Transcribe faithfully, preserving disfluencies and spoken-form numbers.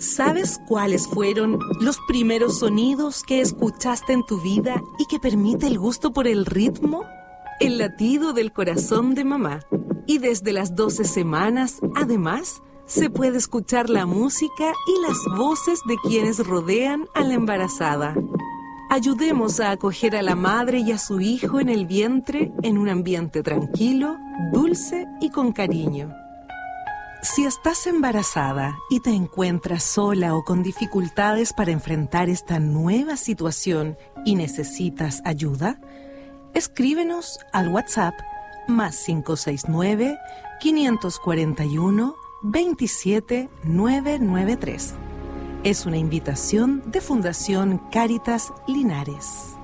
¿Sabes cuáles fueron los primeros sonidos que escuchaste en tu vida y que permite el gusto por el ritmo? El latido del corazón de mamá. Y desde las doce semanas, además, se puede escuchar la música y las voces de quienes rodean a la embarazada. Ayudemos a acoger a la madre y a su hijo en el vientre en un ambiente tranquilo, dulce y con cariño. Si estás embarazada y te encuentras sola o con dificultades para enfrentar esta nueva situación y necesitas ayuda, escríbenos al WhatsApp más cinco seis nueve, cinco cuatro uno, dos siete nueve nueve tres. Es una invitación de Fundación Cáritas Linares.